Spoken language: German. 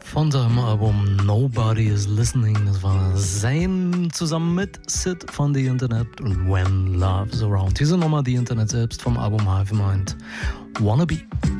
Von seinem Album Nobody is Listening. Das war Zayn zusammen mit Sid von The Internet und When Love's Around. Hier sind nochmal The Internet selbst vom Album Hive Mind. Wannabe.